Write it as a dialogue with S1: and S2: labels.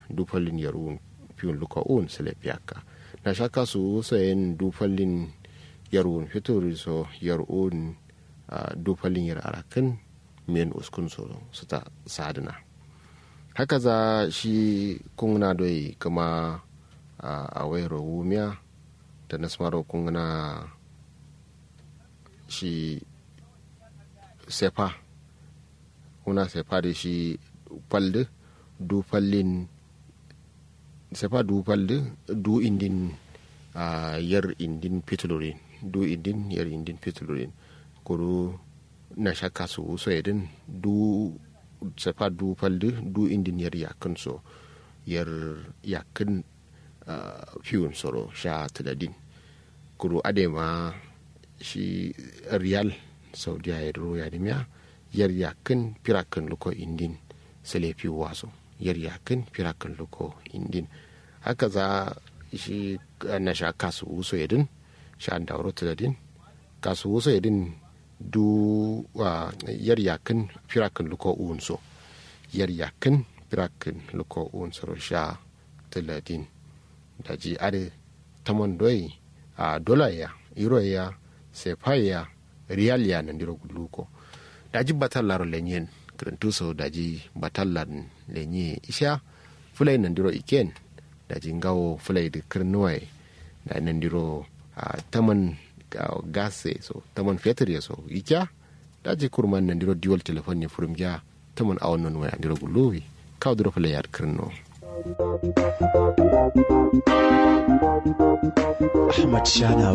S1: dufallin yarun fiun luka un selepiaka na shaka su sayen dufallin yarun fituri so yarun dufallin yar arakan men uskun so suta sadina haka za shi kungna doi kama a wairo wumiya da nasmaro kungna shi sefa kuna sefa da shi falde du fallin sefa du falde du indin yar indin pitulurin du indin yar indin pitulurin kuru na shaka su so yedin du sefa du falde du indin yar yakin so yar yakin fiun soro sha tiladin kuru adema shi riyal saudiya ya duro ya dimiya yar yakin pirakin luko indin selefi waso yar yakin pirakin luko indin haka za shi na sha kasu wuso yadin sha dauro tiladin kasu wuso yadin du yar yakin pirakin luko unso yar yakin pirakin luko unso sha tiladin daji ade tamon doi dola ya euro ya sefa ya riyal ya nandiro guluko daji batallar lenyen krentu so daji batallar lenye isha fulai nandiro iken daji ngawo fulai de krnuai da nandiro taman gase so taman fetri so ikya daji kurman nandiro dual telephone ne furumja taman awon non waya nandiro guluwi kawdro fulai yar krno
S2: Ahmad Shanawi